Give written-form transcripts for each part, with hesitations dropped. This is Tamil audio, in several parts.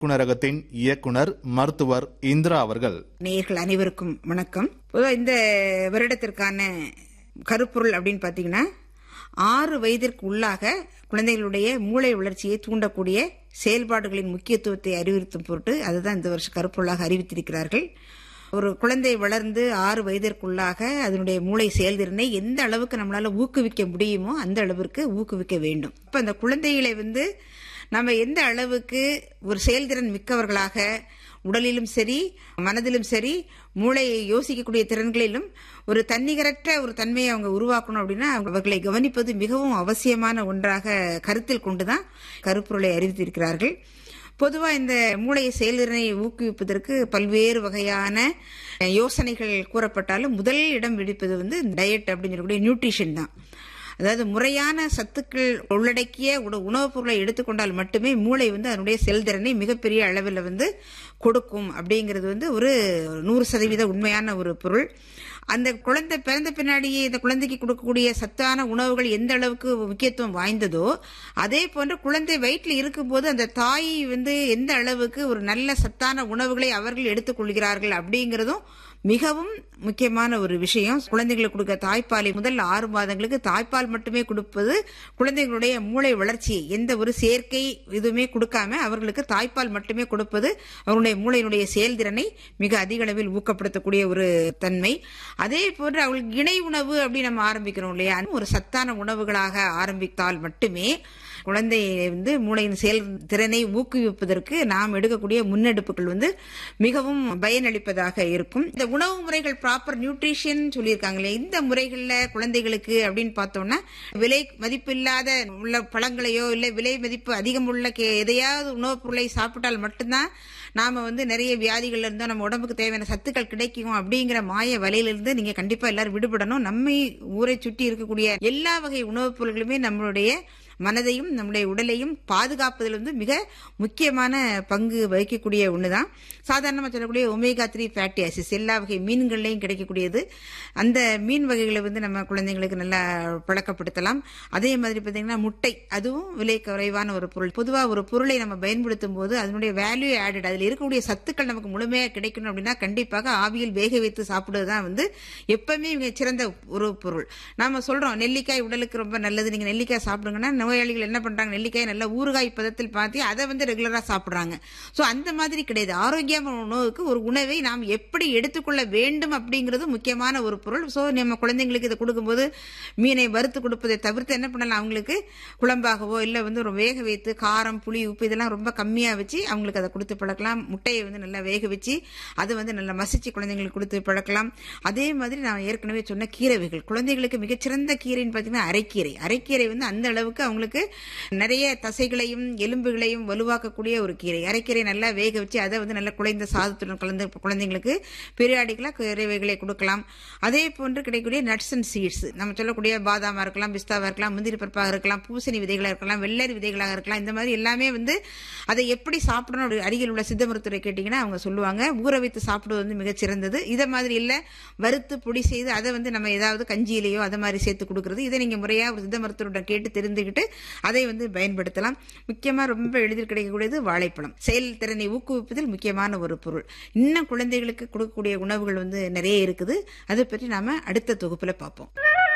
இயக்குனரகத்தின் இயக்குனர் மருத்துவர் இந்திரா அவர்கள். நேயர்கள் அனைவருக்கும் வணக்கம். இந்த வருடத்திற்கான கருப்பொருள் அப்படின்னு பாத்தீங்கன்னா 6 வயதிற்கு உள்ளாக குழந்தைகளுடைய மூளை வளர்ச்சியை தூண்டக்கூடிய செயல்பாடுகளின் முக்கியத்துவத்தை அறிவுறுத்தும் பொருட்டு அதுதான் இந்த வருஷம் கருப்பொருளாக அறிவித்திருக்கிறார்கள். ஒரு குழந்தை வளர்ந்து 6 வயதிற்குள்ளாக அதனுடைய மூளை செயல்திறனை எந்த அளவுக்கு நம்மளால ஊக்குவிக்க முடியுமோ அந்த அளவிற்கு ஊக்குவிக்க வேண்டும். இப்ப அந்த குழந்தைகளை நம்ம எந்த அளவுக்கு ஒரு செயல்திறன் மிக்கவர்களாக உடலிலும் சரி மனதிலும் சரி மூளையை யோசிக்கக்கூடிய திறன்களிலும் ஒரு தன்னிகரற்ற ஒரு தன்மையை அவங்க உருவாக்கணும் அப்படின்னா அவர்களை கவனிப்பது மிகவும் அவசியமான ஒன்றாக கருத்தில் கொண்டுதான் கருப்பொருளை அறிவித்திருக்கிறார்கள். பொதுவா இந்த மூளை செயல்திறனை ஊக்குவிப்பதற்கு பல்வேறு வகையான யோசனைகள் கூறப்பட்டாலும் முதல் இடம் பிடிப்பது டயட் அப்படின்னு சொல்லக்கூடிய நியூட்ரிஷன் தான். அதாவது முறையான சத்துக்கள் உள்ளடக்கிய உணவுப் பொருளை எடுத்துக்கொண்டால் மட்டுமே மூளை அதனுடைய செயல்திறனை மிகப்பெரிய அளவில் கொடுக்கும் அப்படிங்கிறது ஒரு 100% உண்மையான ஒரு பொருள். அந்த குழந்தை பிறந்த பின்னாடியே இந்த குழந்தைக்கு கொடுக்கக்கூடிய சத்தான உணவுகள் எந்த அளவுக்கு முக்கியத்துவம் வாய்ந்ததோ அதே போன்று குழந்தை வயிற்றில் இருக்கும்போது அந்த தாய் எந்த அளவுக்கு ஒரு நல்ல சத்தான உணவுகளை அவர்கள் எடுத்துக்கொள்கிறார்கள் அப்படிங்கறதும் மிகவும் முக்கியமான ஒரு விஷயம். குழந்தைகளுக்கு கொடுக்க தாய்ப்பாலை முதல் 6 மாதங்களுக்கு தாய்ப்பால் மட்டுமே கொடுப்பது குழந்தைகளுடைய மூளை வளர்ச்சி எந்த ஒரு செயற்கை இதுவுமே கொடுக்காம அவர்களுக்கு தாய்ப்பால் மட்டுமே கொடுப்பது அவருடைய மூளையினுடைய செயல்திறனை மிக அதிக அளவில் ஊக்கப்படுத்தக்கூடிய ஒரு தன்மை. அதே போன்று அவங்களுக்கு இணை உணவு அப்படி நம்ம ஆரம்பிக்கிறோம் இல்லையா, ஒரு சத்தான உணவுகளாக ஆரம்பித்தால் மட்டுமே குழந்தை மூளையின் செயல்திறனை ஊக்குவிப்பதற்கு நாம் எடுக்கக்கூடிய முன்னெடுப்புகள் மிகவும் பயனளிப்பதாக இருக்கும். இந்த உணவு முறைகள் ப்ராப்பர் நியூட்ரிஷன் சொல்லியிருக்காங்களே, இந்த முறைகள்ல குழந்தைகளுக்கு அப்படின்னு பார்த்தோம்னா விலை மதிப்பு இல்லாத உள்ள பழங்களையோ இல்ல விலை மதிப்பு அதிகம் உள்ள எதையாவது உணவுப் பொருளை சாப்பிட்டால் மட்டும்தான் நாம நிறைய வியாதிகள்ல இருந்தோ நம்ம உடம்புக்கு தேவையான சத்துக்கள் கிடைக்கும் அப்படிங்கிற மாய வலையிலிருந்து நீங்க கண்டிப்பா எல்லாரும் விடுபடணும். நம்ம ஊரை சுற்றி இருக்கக்கூடிய எல்லா வகை உணவுப் பொருட்களுமே நம்மளுடைய மனதையும் நம்முடைய உடலையும் பாதுகாப்பதில் மிக முக்கியமான பங்கு வகிக்கக்கூடிய ஒண்ணுதான். சாதாரணமா சொல்லக்கூடிய ஒமேகா 3 ஃபேட்டி ஆசிட்ஸ் எல்லா வகை மீன்கள்லையும் கிடைக்கக்கூடியது. அந்த மீன் வகைகளை நம்ம குழந்தைங்களுக்கு நல்லா பழக்கப்படுத்தலாம். அதே மாதிரி பாத்தீங்கன்னா முட்டை, அதுவும் விலை குறைவான ஒரு பொருள். பொதுவா ஒரு பொருளை நம்ம பயன்படுத்தும் போது அதனுடைய வேல்யூ ஆடட், அதுல இருக்கக்கூடிய சத்துக்கள் நமக்கு முழுமையா கிடைக்கணும் அப்படின்னா கண்டிப்பாக ஆவியில் வேக வைத்து சாப்பிடுவதுதான் எப்பவுமே மிக சிறந்த ஒரு பொருள். நாம சொல்றோம் நெல்லிக்காய் உடலுக்கு ரொம்ப நல்லது, நீங்க நெல்லிக்காய் சாப்பிடுங்கன்னா நோயாளிகள் என்ன பண்றாங்க, நெல்லிக்காய் நல்ல ஊறுகாய் பதத்தில் பார்த்து அதை ரெகுலரா சாப்பிடுறாங்க. சோ அந்த மாதிரி கிடையாது. ஆரோக்கியமான உணவுக்கு ஒரு உணவை நாம் எப்படி எடுத்துக்கொள்ள வேண்டும் அப்படிங்கிறது முக்கியமான ஒரு பொருள். சோ நம்ம குழந்தைங்களுக்கு இதை கொடுக்கும்போது மீனை வறுத்து கொடுப்பதை தவிர்த்து என்ன பண்ணலாம், அவங்களுக்கு குழம்பாகவோ இல்ல ஒரு வேக வைத்து காரம் புளி உப்பு இதெல்லாம் ரொம்ப கம்மியா வச்சு அவங்களுக்கு அதை கொடுத்து பழக்கலாம். முட்டையை நல்லா வேக வச்சு அதை நல்லா மசிச்சு குழந்தைங்களுக்கு கொடுத்து பழக்கலாம். அதே மாதிரி நான் ஏற்கனவே சொன்ன கீரை வகைகள் குழந்தைகளுக்கு மிகச்சிறந்த கீரைன்னு பாத்தீங்கன்னா அரைக்கீரை. அரைக்கீரை அந்த அளவுக்கு அவங்களுக்கு நிறைய தசைகளையும் எலும்புகளையும் வலுவாக்கக்கூடிய ஒரு கீரை. அரைக்கீரை நல்லா வேக வச்சு அதை நல்லா குழைந்த சாதத்துடன் கலந்து குழந்தைங்களுக்கு பீரியாடிக்கலா கீரை வகைகளை கொடுக்கலாம். அதே போன்று கிடைக்கக்கூடிய நட்ஸ் அண்ட் சீட்ஸ், நம்ம சொல்லக்கூடிய பாதாமா இருக்கலாம், பிஸ்தாவா இருக்கலாம், முந்திரி பருப்பாக இருக்கலாம், பூசணி விதைகளாக இருக்கலாம், வெள்ளரி விதைகளாக இருக்கலாம். இந்த மாதிரி எல்லாமே அதை எப்படி சாப்பிடணும் அருகில் உள்ள சித்த மருத்துவரை கேட்டீங்கன்னா அவங்க சொல்லுவாங்க ஊற வைத்து சாப்பிடுவது மிகச் சிறந்தது. இதை மாதிரி இல்ல வறுத்து பொடி செய்து அதை நம்ம ஏதாவது கஞ்சியிலேயோ அதை மாதிரி சேர்த்து கொடுக்கறது. இதை நீங்க முறையா ஒரு சித்த மருத்துவருடன் கேட்டு தெரிந்துகிட்டு அதை பயன்படுத்தலாம். முக்கியமா ரொம்ப எளிதில் கிடைக்கக்கூடியது வாழைப்பழம். செயல்திறனை ஊக்குவிப்பதில் முக்கியமான ஒரு பொருள். இன்னும் குழந்தைகளுக்கு கொடுக்கக்கூடிய உணவுகள் நிறைய இருக்குது. அதை பற்றி நாம அடுத்த தொகுப்புல பார்ப்போம்.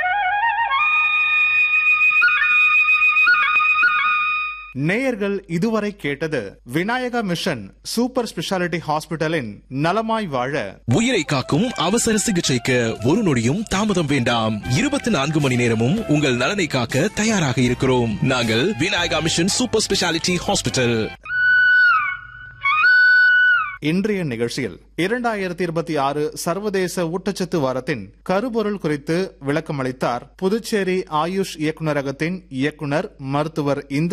நேயர்கள் இதுவரை கேட்டது விநாயகா மிஷன் சூப்பர் ஸ்பெஷாலிட்டி ஹாஸ்பிட்டலின் நலமாய் வாழ. உயிரை காக்கும் அவசர சிகிச்சைக்கு ஒரு நொடியும் தாமதம் வேண்டாம். 24 மணி நேரமும் உங்கள் நலனை காக்க தயாராக இருக்கிறோம். நாங்கள் Vinayaka mission super speciality hospital. இன்றைய நிகழ்ச்சியில் 2026 சர்வதேச ஊட்டச்சத்து வாரத்தின் கருப்பொருள் குறித்து விளக்கமளித்தார் புதுச்சேரி ஆயுஷ் இயக்குனரகத்தின் இயக்குனர் மருத்துவர் இந்திரா